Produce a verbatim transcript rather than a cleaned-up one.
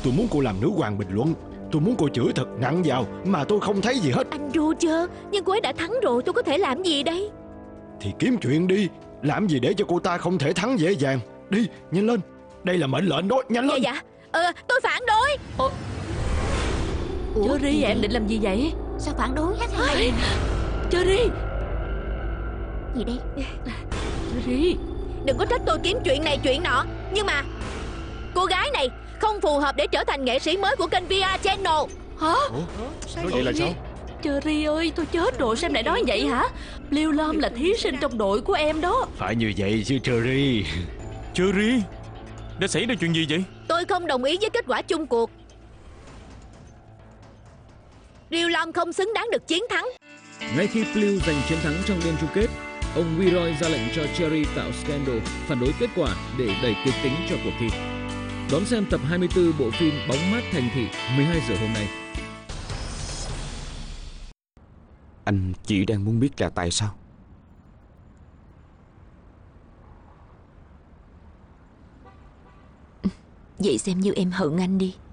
Tôi muốn cô làm nữ hoàng bình luận. Tôi muốn cô chửi thật nặng vào mà tôi không thấy gì hết. Anh Roger, nhưng cô ấy đã thắng rồi, tôi có thể làm gì đây? Thì kiếm chuyện đi. Làm gì để cho cô ta không thể thắng dễ dàng. Đi, nhanh lên. Đây là mệnh lệnh đó, nhanh lên. Dạ dạ, ờ, tôi phản đối. Ủa, Cherry, em định làm gì vậy? Sao phản đối hết hả? Cherry, Gì đây? Cherry, Đừng có trách tôi kiếm chuyện này chuyện nọ. Nhưng mà cô gái này không phù hợp để trở thành nghệ sĩ mới của kênh vê rờ Channel. hả? Nói vậy là sao? Cherry ơi, tôi chết rồi, sao em lại nói vậy hả? Liêu Lam là thí sinh trong đội của em đó. Phải như vậy chứ Cherry. Cherry, đã xảy ra chuyện gì vậy? Tôi không đồng ý với kết quả chung cuộc. Liêu Lam không xứng đáng được chiến thắng. Ngay khi Blue giành chiến thắng trong đêm chung kết, ông Leroy ra lệnh cho Cherry tạo scandal, phản đối kết quả để đẩy kịch tính cho cuộc thi. Đón xem tập hai mươi tư bộ phim Bóng mát thành thị mười hai giờ hôm nay. Anh chỉ đang muốn biết là tại sao. Vậy xem như em hận anh đi.